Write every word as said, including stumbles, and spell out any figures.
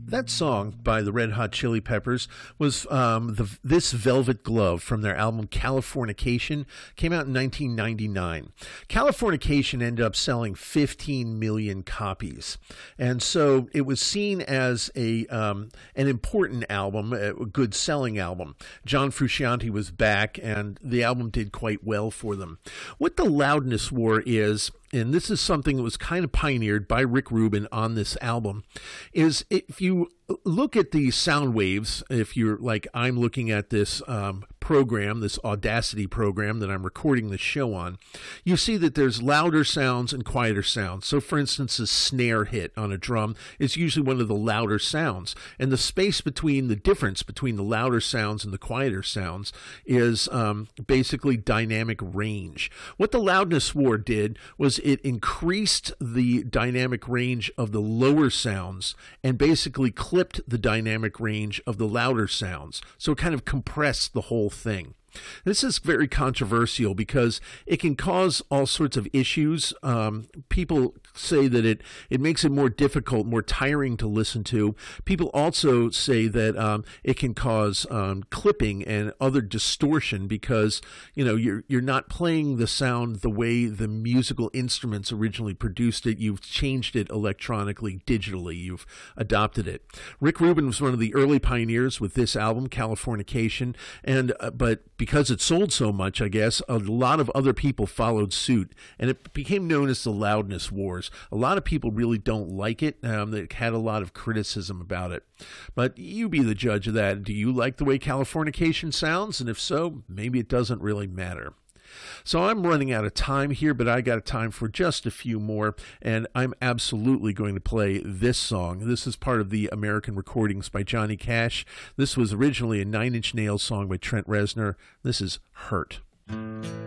That song by the Red Hot Chili Peppers was um, the, This Velvet Glove from their album Californication. Came out in nineteen ninety-nine. Californication ended up selling fifteen million copies. And so it was seen as a um, an important album, a good selling album. John Frusciante was back and the album did quite well for them. What the Loudness War is, and this is something that was kind of pioneered by Rick Rubin on this album, is if you look at the sound waves, if you're like I'm looking at this um, program, this Audacity program that I'm recording the show on, you see that there's louder sounds and quieter sounds. So for instance, a snare hit on a drum is usually one of the louder sounds. And the space between, the difference between the louder sounds and the quieter sounds is um, basically dynamic range. What the Loudness War did was it increased the dynamic range of the lower sounds and basically clipped the dynamic range of the louder sounds. So it kind of compressed the whole thing. This is very controversial because it can cause all sorts of issues. Um, people say that it, it makes it more difficult, more tiring to listen to. People also say that um, it can cause um, clipping and other distortion because, you know, you're you're not playing the sound the way the musical instruments originally produced it. You've changed it electronically, digitally. You've adopted it. Rick Rubin was one of the early pioneers with this album, Californication, and uh, but because it sold so much, I guess, a lot of other people followed suit, and it became known as the Loudness Wars. A lot of people really don't like it. Um, they had a lot of criticism about it. But you be the judge of that. Do you like the way Californication sounds? And if so, maybe it doesn't really matter. So I'm running out of time here, but I got time for just a few more, and I'm absolutely going to play this song. This is part of the American Recordings by Johnny Cash. This was originally a Nine Inch Nails song by Trent Reznor. This is Hurt.